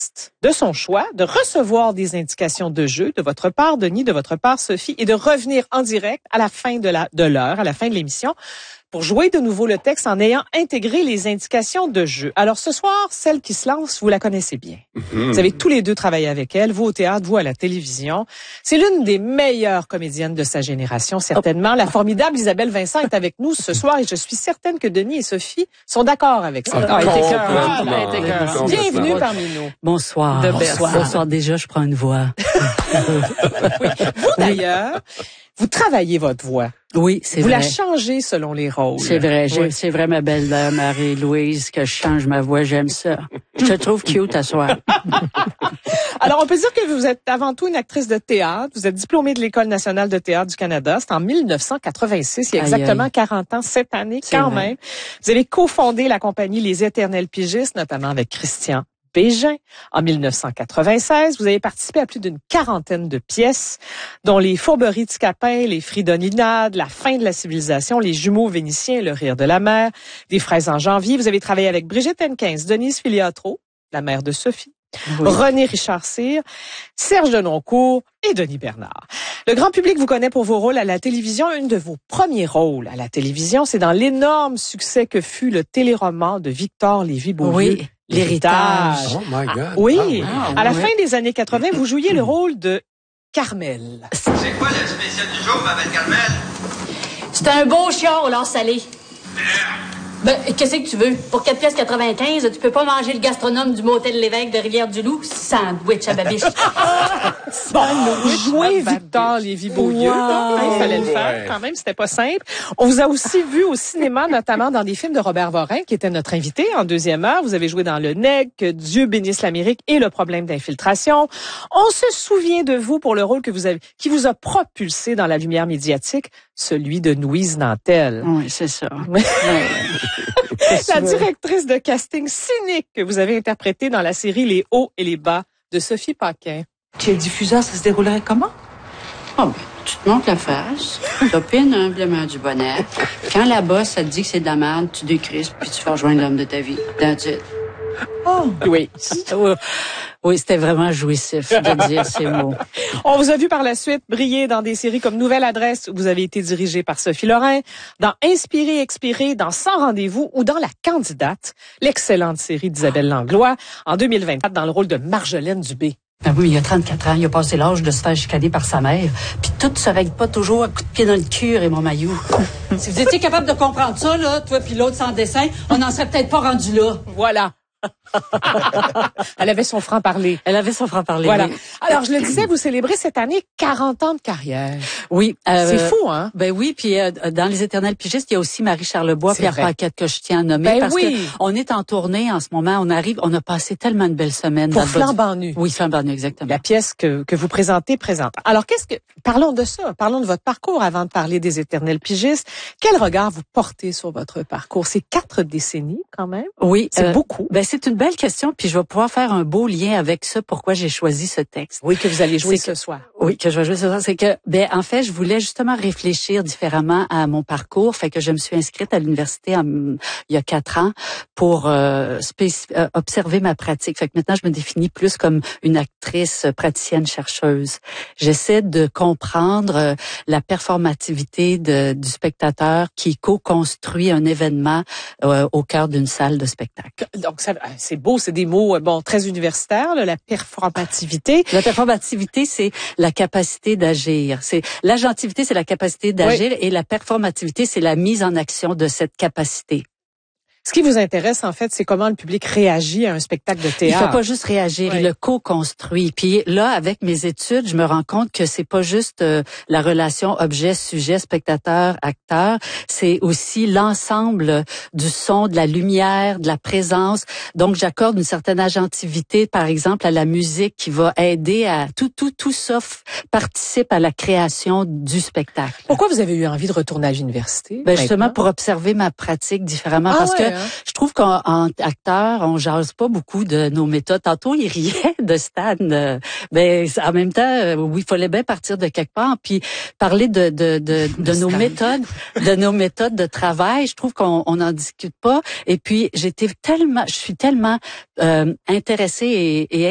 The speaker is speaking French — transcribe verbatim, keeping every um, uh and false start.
de son choix, de recevoir des indications de jeu de votre part, Denis, de votre part, Sophie, et de revenir en direct à la fin de la de l'heure, à la fin de l'émission, pour jouer de nouveau le texte en ayant intégré les indications de jeu. Alors ce soir, celle qui se lance, vous la connaissez bien. Mm-hmm. Vous avez tous les deux travaillé avec elle, vous au théâtre, vous à la télévision. C'est l'une des meilleures comédiennes de sa génération, certainement. La formidable Isabelle Vincent est avec nous ce soir et je suis certaine que Denis et Sophie sont d'accord avec ça. Ah, ah, Bienvenue parmi nous. Bonsoir. Bonsoir. Bonsoir. Déjà, je prends une voix. Oui. Vous d'ailleurs, vous travaillez votre voix. Oui, c'est Vous vrai. Vous la changez selon les rôles. C'est vrai. Oui. C'est vrai, ma belle-mère Marie-Louise, que je change ma voix. J'aime ça. Je te trouve cute à soir. Alors, on peut dire que vous êtes avant tout une actrice de théâtre. Vous êtes diplômée de l'École nationale de théâtre du Canada. C'est en mille neuf cent quatre-vingt-six, il y a exactement aïe, aïe. quarante ans cette année, quand vrai. Même. Vous avez cofondé la compagnie Les Éternels Pigistes, notamment avec Christian Bégin. En mille neuf cent quatre-vingt-seize, vous avez participé à plus d'une quarantaine de pièces, dont Les Fourberies de Scapin, Les Fridolинades, La fin de la civilisation, Les Jumeaux vénitiens, Le rire de la mer, Des fraises en janvier. Vous avez travaillé avec Brigitte Henkins, Denise Filiatro, la mère de Sophie, oui. René Richard Cyr, Serge Denoncourt et Denis Bernard. Le grand public vous connaît pour vos rôles à la télévision. Un de vos premiers rôles à la télévision, c'est dans l'énorme succès que fut le téléroman de Victor Lévy-Beaulieu. Oui. L'héritage. Oh my God. Oui. Ah, à la oui. fin des années quatre-vingt, vous jouiez le rôle de Carmel. C'est quoi le spécial du jour, ma belle Carmel? C'est un beau chiot, là, salé. Ben, qu'est-ce que tu veux? Pour quatre pièces quatre-vingt-quinze, tu peux pas manger le gastronome du motel L'Évêque de Rivière-du-Loup? Sandwich à babiche. Bon, jouer Victor Lévy-Beaulieu. Wow. Il fallait le faire. Quand même, c'était pas simple. On vous a aussi vu au cinéma, notamment dans des films de Robert Vorin, qui était notre invité en deuxième heure. Vous avez joué dans Le Nègre, Que Dieu bénisse l'Amérique et Le problème d'infiltration. On se souvient de vous pour le rôle que vous avez, qui vous a propulsé dans la lumière médiatique, celui de Louise Nantel. Oui, c'est ça. La directrice de casting cynique que vous avez interprétée dans la série Les hauts et les bas de Sophie Paquin. Chez le diffuseur, ça se déroulerait comment? Oh, ben, tu te montes la face, t'opines humblement du bonnet. Quand la bosse, ça te dit que c'est de la merde, tu décrispes puis tu fais rejoindre l'homme de ta vie. That's it. Oh, oui. Oui, c'était vraiment jouissif de dire ces mots. On vous a vu par la suite briller dans des séries comme Nouvelle Adresse, où vous avez été dirigée par Sophie Lorrain, dans Inspirer, Expirer, dans Sans rendez-vous ou dans La Candidate, l'excellente série d'Isabelle Langlois, en deux mille vingt-quatre dans le rôle de Marjolaine Dubé. Ben oui, il y a trente-quatre ans, il a passé l'âge de se faire chicaner par sa mère. Puis tout se règle pas toujours à coup de pied dans le cul, et mon maillot. Si vous étiez capable de comprendre ça, là, toi puis l'autre sans dessin, on n'en serait peut-être pas rendu là. Voilà. Elle avait son franc-parler. Elle avait son franc-parler. Voilà. Oui. Alors, je le disais, vous célébrez cette année quarante ans de carrière. Oui. Euh, c'est fou, hein? Ben oui, puis euh, dans Les Éternels Pigistes, il y a aussi Marie Charlebois, Pierre vrai. Paquette que je tiens à nommer. Ben parce oui. que on est en tournée en ce moment. On arrive, on a passé tellement de belles semaines. Pour dans Flambant nu. Oui, Flambant nu, exactement. La pièce que, que vous présentez présente. Alors, qu'est-ce que, parlons de ça. Parlons de votre parcours avant de parler des Éternels Pigistes. Quel regard vous portez sur votre parcours? C'est quatre décennies, quand même. Oui. C'est euh, beaucoup. Ben, c'est une belle question. Puis je vais pouvoir faire un beau lien avec ça, pourquoi j'ai choisi ce texte. Oui, que vous allez jouer que, ce soir. Oui, que je vais jouer ce soir. C'est que, ben, en fait, je voulais justement réfléchir différemment à mon parcours. Fait que je me suis inscrite à l'université en, il y a quatre ans pour euh, spécif- euh, observer ma pratique. Fait que maintenant, je me définis plus comme une actrice praticienne chercheuse. J'essaie de comprendre euh, la performativité de, du spectateur qui co-construit un événement euh, au cœur d'une salle de spectacle. Donc, ça, c'est beau, c'est des mots bon très universitaires, là, la performativité. La performativité, c'est la capacité d'agir. C'est l'agentivité, c'est la capacité d'agir, oui. Et la performativité, c'est la mise en action de cette capacité. Ce qui vous intéresse, en fait, c'est comment le public réagit à un spectacle de théâtre. Il ne faut pas juste réagir, oui. Il le co-construit. Puis là, avec mes études, je me rends compte que c'est pas juste euh, la relation objet, sujet, spectateur, acteur. C'est aussi l'ensemble du son, de la lumière, de la présence. Donc, j'accorde une certaine agentivité, par exemple, à la musique qui va aider à... Tout, tout, tout ça participe à la création du spectacle. Pourquoi vous avez eu envie de retourner à l'université? Ben justement, pour observer ma pratique différemment. Ah, parce ouais. que je trouve qu'en en acteur, on jase pas beaucoup de nos méthodes. Tantôt, il riait de Stan. Euh, ben, en même temps, euh, oui, il fallait bien partir de quelque part. Puis parler de de de, de, de nos méthodes, de nos méthodes de travail. Je trouve qu'on on en discute pas. Et puis, j'étais tellement, je suis tellement euh, intéressée et, et